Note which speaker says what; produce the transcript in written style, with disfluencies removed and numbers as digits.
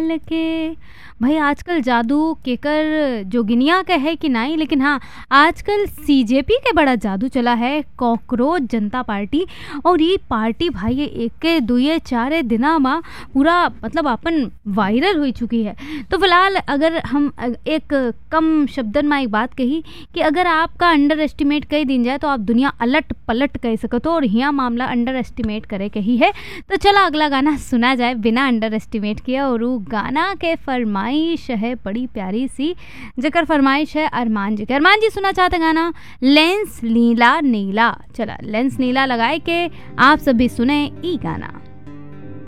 Speaker 1: कमल के। भाई आजकल जादू केकर जोगिनिया का है कि नहीं, लेकिन हाँ आजकल सीजेपी के बड़ा जादू चला है, कॉकरोच जनता पार्टी। और ये पार्टी भाई ये एक दुए चारे दिना में पूरा मतलब अपन वायरल हो चुकी है। तो फिलहाल अगर हम एक कम शब्दन में एक बात कही कि अगर आपका अंडर एस्टिमेट कही दिन जाए तो आप दुनिया अलट पलट कह सकते हो, और यहाँ मामला अंडर एस्टिमेट करे के ही है। तो चला अगला गाना सुना जाए बिना अंडर एस्टिमेट किया, और वो गाना के फरमाइश है बड़ी प्यारी सी, जकर फरमाइश है अरमान जी के। अरमान जी सुना चाहते गाना लेंस नीला नीला। चला लेंस नीला लगाए के आप सभी सुने ई गाना।